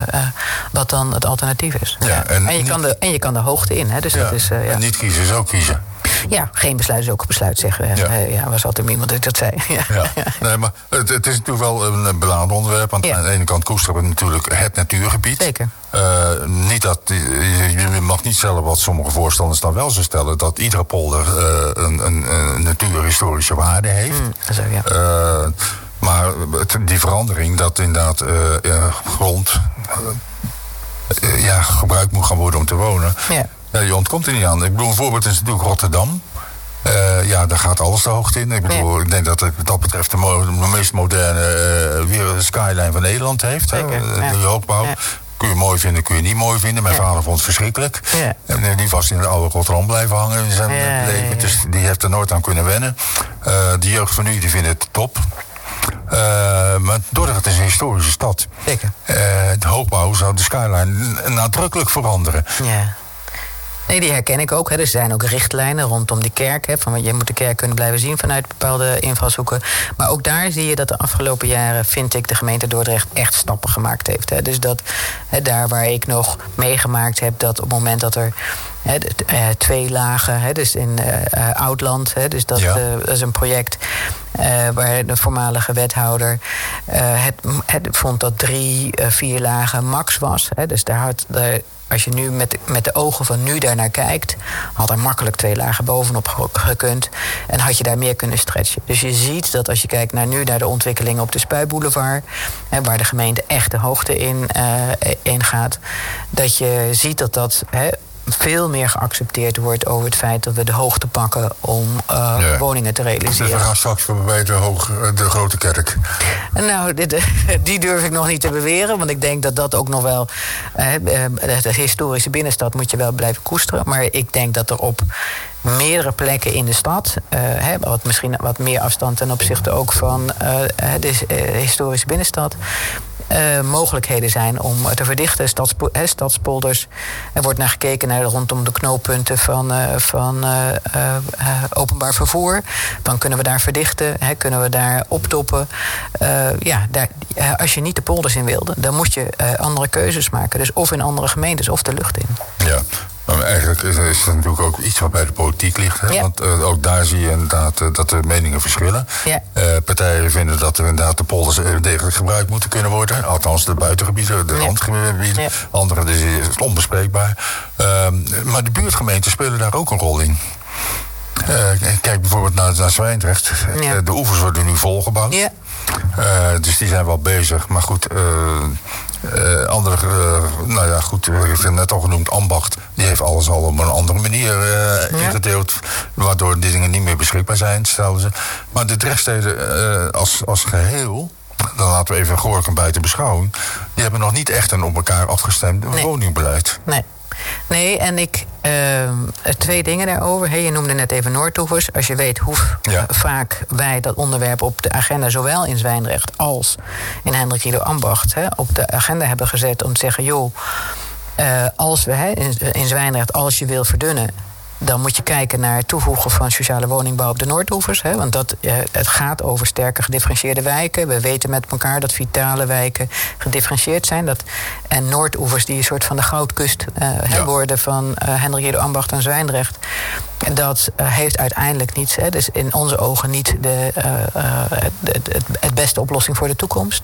wat dan het alternatief is. Ja, en je kan de hoogte in. Hè, dus dat is, en niet kiezen is ook kiezen. Ja, geen besluit is ook een besluit, zeggen. Was altijd iemand die dat zei. Nee, maar het is natuurlijk wel een beladen onderwerp. Want aan de ene kant koesteren we natuurlijk het natuurgebied. Zeker. Niet dat, je mag niet stellen wat sommige voorstanders dan wel zo stellen, dat iedere polder een natuurhistorische waarde heeft. Maar die verandering dat inderdaad grond gebruikt moet gaan worden om te wonen. Ja, je ontkomt er niet aan. Ik bedoel, een voorbeeld is natuurlijk Rotterdam. Daar gaat alles de hoogte in. Ik denk dat het wat dat betreft de meest moderne skyline van Nederland heeft. De hoogbouw. Kun je mooi vinden, kun je niet mooi vinden. Mijn vader vond het verschrikkelijk. En die was in de oude Rotterdam blijven hangen in zijn leven. Dus die heeft er nooit aan kunnen wennen. De jeugd van nu die vindt het top. Maar Dordrecht is een historische stad. Zeker. De hoogbouw zou de skyline nadrukkelijk veranderen. Ja. Nee, die herken ik ook. Hè. Er zijn ook richtlijnen rondom die kerk. Hè, van je moet de kerk kunnen blijven zien vanuit bepaalde invalshoeken. Maar ook daar zie je dat de afgelopen jaren, vind ik, de gemeente Dordrecht echt stappen gemaakt heeft. Hè. Dus dat daar waar ik nog meegemaakt heb, dat op het moment dat er 2 lagen, dus in Oudland, dus dat is een project waar de voormalige wethouder het vond dat 3-4 lagen max was. Dus als je nu met de ogen van nu daarnaar kijkt, had er makkelijk 2 lagen bovenop gekund en had je daar meer kunnen stretchen. Dus je ziet dat als je kijkt naar de ontwikkelingen op de Spuiboulevard, waar de gemeente echt de hoogte in gaat, dat je ziet dat veel meer geaccepteerd wordt over het feit dat we de hoogte pakken om woningen te realiseren. Dus we gaan straks bij de Grote Kerk. Nou, die durf ik nog niet te beweren, want ik denk dat dat ook nog wel de historische binnenstad moet je wel blijven koesteren. Maar ik denk dat er op meerdere plekken in de stad, misschien wat meer afstand ten opzichte ook van de historische binnenstad, mogelijkheden zijn om te verdichten. Stadspolders. Er wordt naar gekeken rondom de knooppunten van openbaar vervoer. Dan kunnen we daar verdichten, kunnen we daar optoppen. Als je niet de polders in wilde, dan moet je andere keuzes maken. Dus of in andere gemeentes of de lucht in. Ja. Maar eigenlijk is het natuurlijk ook iets wat bij de politiek ligt. Hè? Ja. Want ook daar zie je inderdaad dat de meningen verschillen. Ja. Partijen vinden dat er inderdaad de polders degelijk gebruikt moeten kunnen worden. Althans de buitengebieden, de randgebieden. Ja. Anderen is het onbespreekbaar. Maar de buurtgemeenten spelen daar ook een rol in. Kijk bijvoorbeeld naar Zwijndrecht. Ja. De oevers worden nu volgebouwd. Ja. Dus die zijn wel bezig. Maar goed, ik heb het net al genoemd, Ambacht. Die heeft alles al op een andere manier ingedeeld. Waardoor die dingen niet meer beschikbaar zijn, stelden ze. Maar de Drechtsteden als geheel, dan laten we even Gorinchem buiten beschouwing, die hebben nog niet echt een op elkaar afgestemd woningbeleid. Nee, en ik 2 dingen daarover. Je noemde net even Noordoevers. Als je weet hoe vaak wij dat onderwerp op de agenda, zowel in Zwijndrecht als in Hendrik Ido Ambacht, op de agenda hebben gezet om te zeggen, als we in Zwijndrecht, als je wil verdunnen, dan moet je kijken naar het toevoegen van sociale woningbouw op de Noordoevers. Want het gaat over sterke gedifferentieerde wijken. We weten met elkaar dat vitale wijken gedifferentieerd zijn. En Noordoevers die een soort van de goudkust worden van Hendrik Ido Ambacht en Zwijndrecht. Dat heeft uiteindelijk niet, dus in onze ogen niet het beste oplossing voor de toekomst.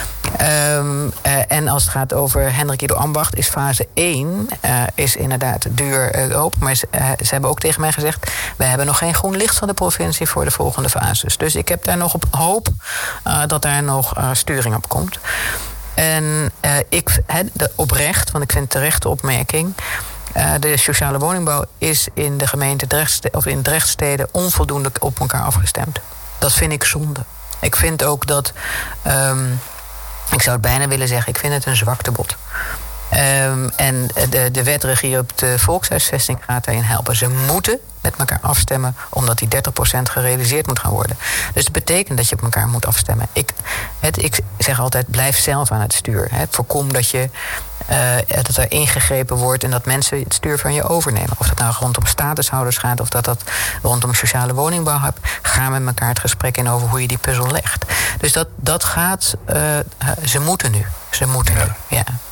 En als het gaat over Hendrik Ido Ambacht, is fase 1 is inderdaad duur open. Maar ze hebben ook tegen mij gezegd, we hebben nog geen groen licht van de provincie voor de volgende fases. Dus ik heb daar nog op hoop dat daar nog sturing op komt. En oprecht, want ik vind het een terechte opmerking, de sociale woningbouw is in de gemeente in Drechtsteden onvoldoende op elkaar afgestemd. Dat vind ik zonde. Ik vind ook dat, ik zou het bijna willen zeggen, ik vind het een zwaktebod. En de wetregie op de volkshuisvesting gaat daarin helpen. Ze moeten met elkaar afstemmen, omdat die 30% gerealiseerd moet gaan worden. Dus dat betekent dat je op elkaar moet afstemmen. Ik zeg altijd, blijf zelf aan het stuur. Voorkom dat dat er ingegrepen wordt en dat mensen het stuur van je overnemen. Of dat nou rondom statushouders gaat, of dat rondom sociale woningbouw hebt. Ga met elkaar het gesprek in over hoe je die puzzel legt. Dus dat gaat, ze moeten nu. Ja.